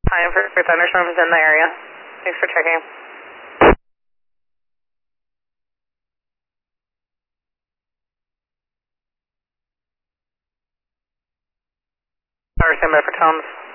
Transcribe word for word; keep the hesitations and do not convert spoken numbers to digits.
Hi, I'm for thunderstorms in the area. Thanks for checking. Power standby for Toms.